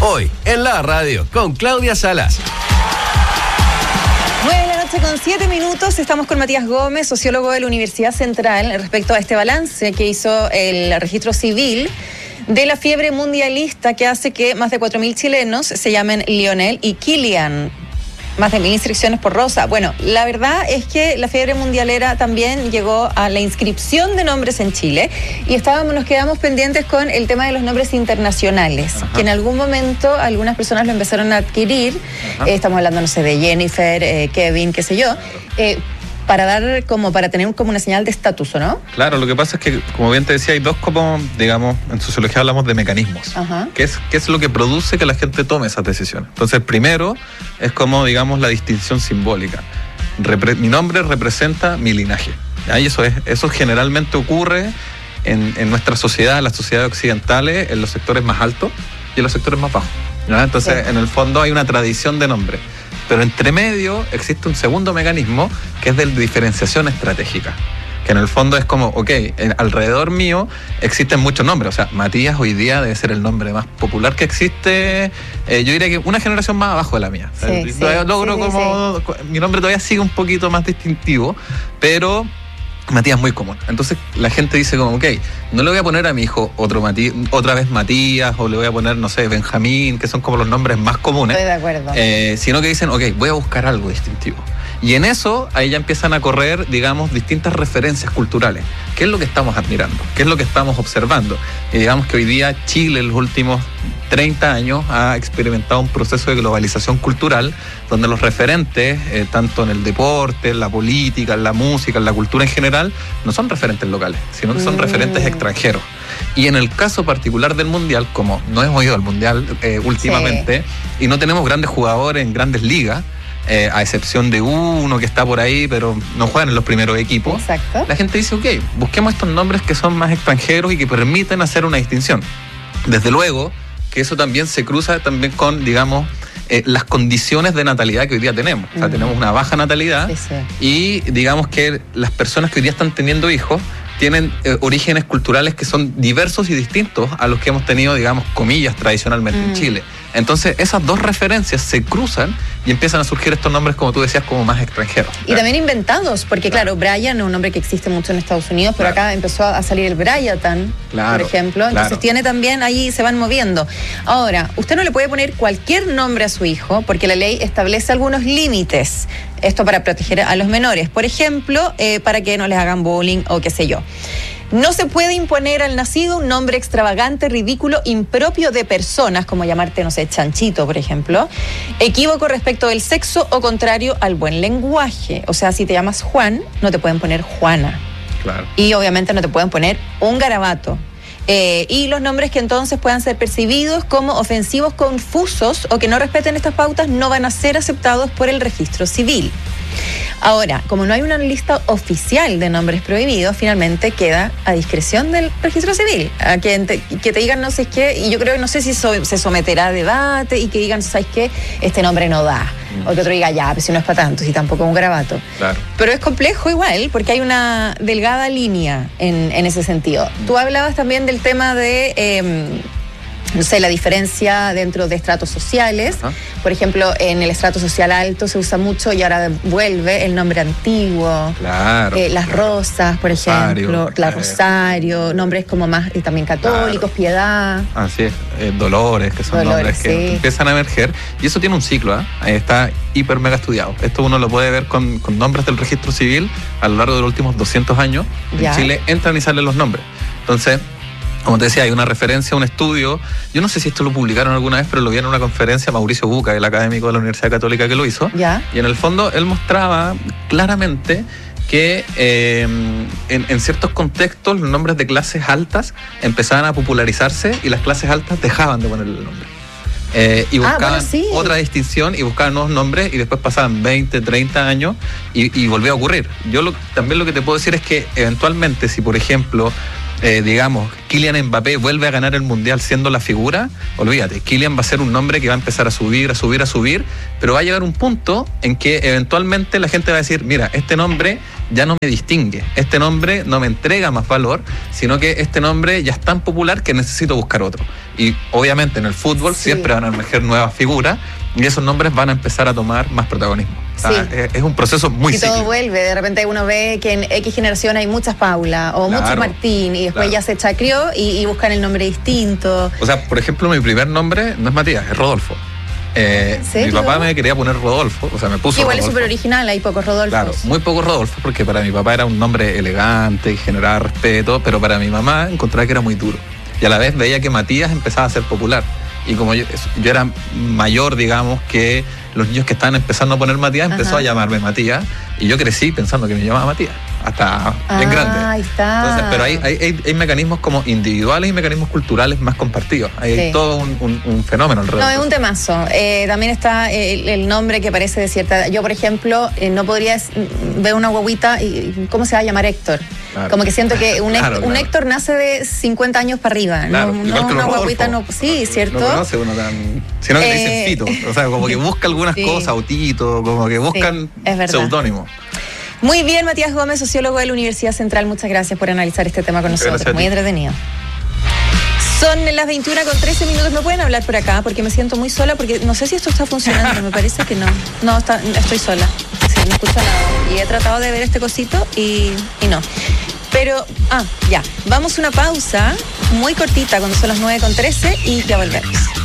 Hoy, en la radio, con Claudia Salas. 9:07 estamos con Matías Gómez, sociólogo de la Universidad Central, respecto a este balance que hizo el registro civil de la fiebre mundialista que hace que más de 4.000 chilenos se llamen Lionel y Kylian. Más de 1.000 inscripciones por Rosa. Bueno, la verdad es que la fiebre mundialera también llegó a la inscripción de nombres en Chile y nos quedamos pendientes con el tema de los nombres internacionales, que en algún momento algunas personas lo empezaron a adquirir. Estamos hablando, no sé, de Jennifer, Kevin, qué sé yo, para tener como una señal de estatus, ¿o no? Claro, lo que pasa es que, como bien te decía, hay dos, como, digamos, en sociología hablamos de mecanismos. ¿Qué es lo que produce que la gente tome esas decisiones? Entonces, el primero es como, digamos, la distinción simbólica. Mi nombre representa mi linaje. ¿Ya? Y eso generalmente ocurre en nuestra sociedad, en las sociedades occidentales, en los sectores más altos y en los sectores más bajos. ¿Ya? Entonces, en el fondo hay una tradición de nombre. Pero entre medio existe un segundo mecanismo que es de diferenciación estratégica. Que en el fondo es como, alrededor mío existen muchos nombres. O sea, Matías hoy día debe ser el nombre más popular que existe. Yo diría que una generación más abajo de la mía. Mi nombre todavía sigue un poquito más distintivo, pero Matías muy común. Entonces la gente dice como, no le voy a poner a mi hijo otra vez Matías, o le voy a poner, no sé, Benjamín, que son como los nombres más comunes. Estoy de acuerdo. Sino que dicen, voy a buscar algo distintivo. Y en eso, ahí ya empiezan a correr, digamos, distintas referencias culturales. ¿Qué es lo que estamos admirando? ¿Qué es lo que estamos observando? Y digamos que hoy día Chile, en los últimos 30 años, ha experimentado un proceso de globalización cultural donde los referentes, tanto en el deporte, en la política, en la música, en la cultura en general, no son referentes locales, sino que son referentes extranjeros. Y en el caso particular del Mundial, como no hemos ido al Mundial últimamente, y no tenemos grandes jugadores en grandes ligas, a excepción de uno que está por ahí, pero no juegan en los primeros equipos. Exacto. La gente dice, busquemos estos nombres que son más extranjeros y que permiten hacer una distinción. Desde luego que eso también se cruza también con, digamos, las condiciones de natalidad que hoy día tenemos. O sea, tenemos una baja natalidad y digamos que las personas que hoy día están teniendo hijos tienen orígenes culturales que son diversos y distintos a los que hemos tenido, digamos, comillas, tradicionalmente en Chile. Entonces, esas dos referencias se cruzan y empiezan a surgir estos nombres, como tú decías, como más extranjeros. Y también inventados, porque claro, Brian es un nombre que existe mucho en Estados Unidos, pero acá empezó a salir el Bryatan, por ejemplo. Entonces tiene también, ahí se van moviendo. Ahora, usted no le puede poner cualquier nombre a su hijo, porque la ley establece algunos límites. Esto para proteger a los menores. Por ejemplo, para que no les hagan bullying o qué sé yo. No se puede imponer al nacido un nombre extravagante, ridículo, impropio de personas, como llamarte, no sé, Chanchito, por ejemplo, equívoco respecto del sexo o contrario al buen lenguaje. O sea, si te llamas Juan, no te pueden poner Juana. Claro. Y obviamente no te pueden poner un garabato. Y los nombres que entonces puedan ser percibidos como ofensivos, confusos o que no respeten estas pautas no van a ser aceptados por el registro civil. Ahora, como no hay una lista oficial de nombres prohibidos, finalmente queda a discreción del registro civil. A que te digan no sé qué, y yo creo que no sé si se someterá a debate y que digan, ¿sabes qué? Este nombre no da. O que otro diga, ya, pero si no es para tanto, si tampoco es un garabato. Claro. Pero es complejo igual, porque hay una delgada línea en ese sentido. Tú hablabas también del tema de no sé, la diferencia dentro de estratos sociales. Por ejemplo, en el estrato social alto se usa mucho y ahora vuelve el nombre antiguo. Las Rosas, por ejemplo, Rosario, nombres como más también católicos, Piedad. Así es, Dolores, que son nombres que empiezan a emerger. Y eso tiene un ciclo, Ahí está hiper mega estudiado. Esto uno lo puede ver con nombres del registro civil a lo largo de los últimos 200 años. En Chile entran y salen los nombres. Entonces, como te decía, hay una referencia, un estudio. Yo no sé si esto lo publicaron alguna vez, pero lo vi en una conferencia, Mauricio Buca, el académico de la Universidad Católica que lo hizo. Y en el fondo él mostraba claramente que en ciertos contextos los nombres de clases altas empezaban a popularizarse y las clases altas dejaban de ponerle el nombre. Y buscaban otra distinción y buscaban nuevos nombres y después pasaban 20, 30 años y volvió a ocurrir. Yo también lo que te puedo decir es que eventualmente si, por ejemplo, digamos, Kylian Mbappé vuelve a ganar el Mundial siendo la figura, olvídate, Kylian va a ser un nombre que va a empezar a subir, pero va a llegar un punto en que eventualmente la gente va a decir, mira, este nombre ya no me distingue. Este nombre no me entrega más valor, sino que este nombre ya es tan popular que necesito buscar otro. Y obviamente en el fútbol siempre van a emerger nuevas figuras y esos nombres van a empezar a tomar más protagonismo. O sea, es un proceso muy cíclico. Y todo vuelve, de repente uno ve que en X generación hay muchas Paula o muchos Martín y después ya se chacrió y buscan el nombre distinto. O sea, por ejemplo, mi primer nombre no es Matías, es Rodolfo. Mi papá me quería poner Rodolfo, o sea, me puso igual Rodolfo. Es súper original, hay pocos Rodolfos. Claro, muy pocos Rodolfo, porque para mi papá era un nombre elegante y generaba respeto, pero para mi mamá encontraba que era muy duro. Y a la vez veía que Matías empezaba a ser popular. Y como yo era mayor, digamos, que los niños que estaban empezando a poner Matías, empezó a llamarme Matías, y yo crecí pensando que me llamaba Matías, hasta bien grande. Ahí está. Entonces, pero hay mecanismos como individuales y mecanismos culturales más compartidos. Hay todo un fenómeno alrededor. No, es un temazo. También está el nombre que parece de cierta edad. Yo, por ejemplo, no podría ver una guaguita y ¿cómo se va a llamar Héctor? Claro. Como que siento que un Héctor nace de 50 años para arriba. Claro, no una guaguita, no. Sí, ¿cierto? No conoce uno tan. Sino que le dicen Tito. O sea, como que busca algunas cosas, o Tito, como que buscan seudónimos. Muy bien, Matías Gómez, sociólogo de la Universidad Central. Muchas gracias por analizar este tema con nosotros. Muy entretenido. Son las 21:13. ¿Me pueden hablar por acá? Porque me siento muy sola, porque no sé si esto está funcionando. Me parece que no. No, estoy sola. Sí, no escucho nada. Y he tratado de ver este cosito y no. Pero, ya. Vamos a una pausa muy cortita cuando son las 9:13 y ya volvemos.